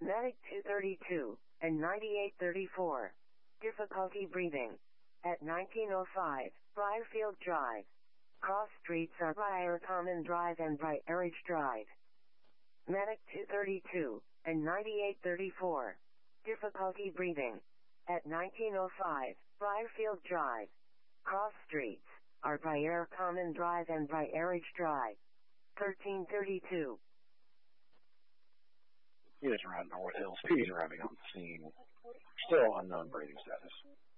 Medic 232 and 9834. Difficulty breathing. At 1905, Briarfield Drive. Cross streets are Briar Common Drive and Briar Ridge Drive. Medic 232 and 9834. Difficulty breathing. At 1905, Briarfield Drive. Cross streets are Briar Common Drive and Briar Ridge Drive. 1332. Units arriving Norwood Hills. PDs arriving on the scene. Still unknown breathing status.